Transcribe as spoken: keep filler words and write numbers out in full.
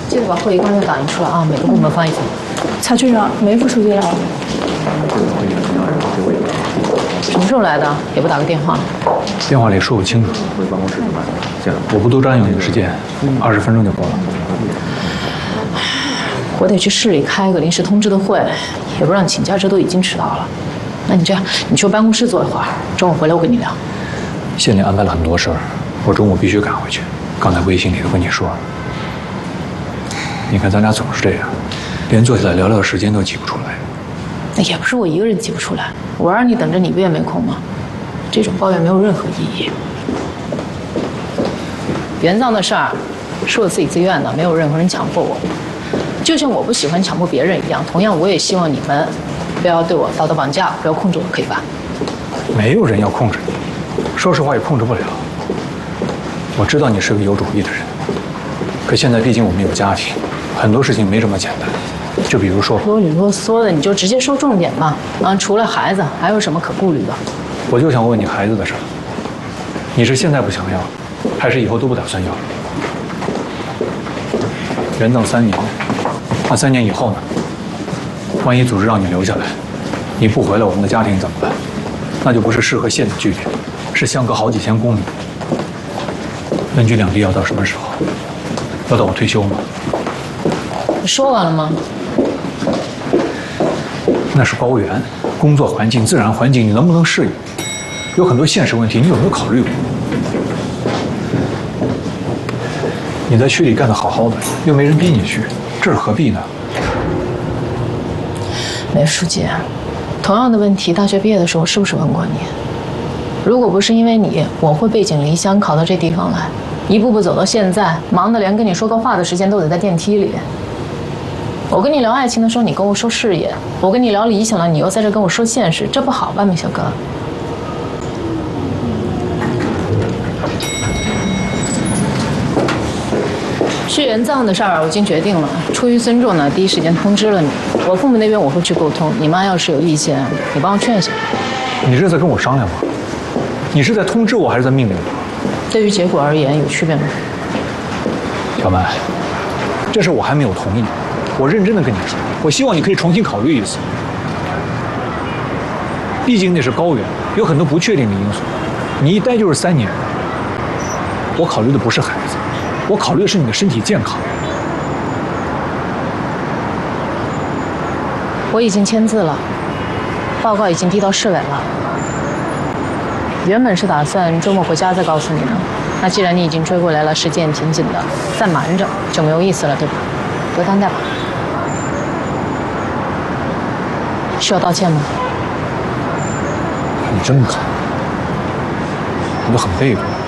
记得把会议纲要打印出来啊，每个部门发一份。 曹局长，梅副书记来了。 什么时候来的？也不打个电话。 电话里说不清楚。我不多占用你的时间，二十分钟就够了。 我得去市里开个临时通知的会，也不知道你请假，这都已经迟到了。那你这样，你去我办公室坐一会儿，中午回来我跟你聊。 县里安排了很多事儿，我中午必须赶回去。刚才微信里都跟你说了。你看咱俩总是这样，连坐下来聊聊时间都挤不出来。 那也不是我一个人挤不出来，我让你等着，你不也没空吗？这种抱怨没有任何意义。援藏的事儿是我自己自愿的，没有任何人强迫我。就像我不喜欢强迫别人一样，同样我也希望你们不要对我道德绑架，不要控制我，可以吧？ 没有人要控制你，说实话也控制不了。我知道你是个有主意的人，可现在毕竟我们有家庭，很多事情没这么简单。就比如说， 啰里啰嗦的，你就直接说重点嘛。啊，除了孩子，还有什么可顾虑的？ 我就想问你孩子的事儿，你是现在不想要，还是以后都不打算要？援藏三年，那三年以后呢？万一组织让你留下来，你不回来，我们的家庭怎么办？那就不是市和县的距离，是相隔好几千公里。分居两地要到什么时候？要到我退休吗？ 你说完了吗？ 那是高原，工作环境、自然环境，你能不能适应？有很多现实问题，你有没有考虑过？你在区里干得好好的，又没人逼你去，这是何必呢？ 梅书记，同样的问题，大学毕业的时候是不是问过你？如果不是因为你，我会背井离乡考到这地方来，一步步走到现在，忙得连跟你说个话的时间都得在电梯里。我跟你聊爱情的时候，你跟我说事业；我跟你聊理想了，你又在这跟我说现实，这不好吧，梅小哥？去援藏的事儿我已经决定了，出于尊重呢，第一时间通知了你。我父母那边我会去沟通，你妈要是有意见，你帮我劝一下。 你这是在跟我商量吗？你是在通知我还是在命令我？ 对于结果而言，有区别吗？ 小曼，这事我还没有同意，我认真的跟你说，我希望你可以重新考虑一次。毕竟那是高原，有很多不确定的因素，你一待就是三年。我考虑的不是孩子，我考虑的是你的身体健康。 我已经签字了，报告已经递到市委了。原本是打算周末回家再告诉你的，那既然你已经追过来了，时间也挺紧的，再瞒着就没有意思了，对吧？得担待吧。需要道歉吗？ 你真不看，我都很佩服。